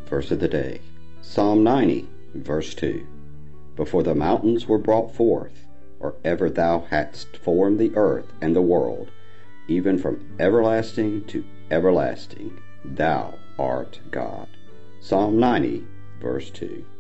Verse of the day, Psalm 90, verse 2. Before the mountains were brought forth, or ever thou hadst formed the earth and the world, even from everlasting to everlasting, thou art God. Psalm 90, verse 2.